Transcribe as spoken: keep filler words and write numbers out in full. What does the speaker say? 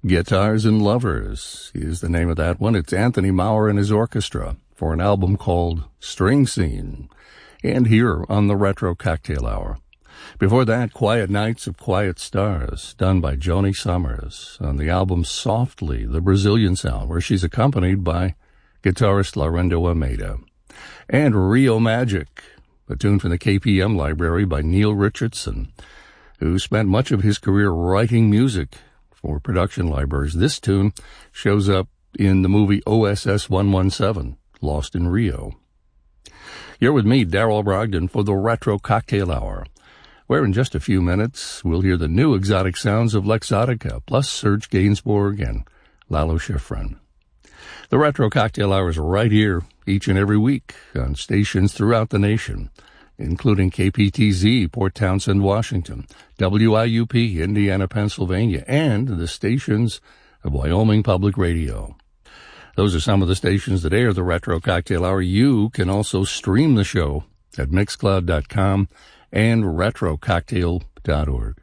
Guitars and Lovers is the name of that one. It's Anthony Maurer and his orchestra for an album called String Scene, and here on the Retro Cocktail Hour. Before that, Quiet Nights of Quiet Stars, done by Joni Summers on the album Softly, the Brazilian Sound, where she's accompanied by guitarist Laurindo Almeida. And Rio Magic, a tune from the K P M library by Neil Richardson, who spent much of his career writing music for production libraries. This tune shows up in the movie O S S one one seven, Lost in Rio. You're with me, Darrell Brogdon, for the Retro Cocktail Hour, where in just a few minutes we'll hear the new exotic sounds of Lexotica, plus Serge Gainsbourg and Lalo Schifrin. The Retro Cocktail Hour is right here each and every week on stations throughout the nation, including K P T Z, Port Townsend, Washington, W I U P, Indiana, Pennsylvania, and the stations of Wyoming Public Radio. Those are some of the stations that air the Retro Cocktail Hour. You can also stream the show at mixcloud dot com and retro cocktail dot org.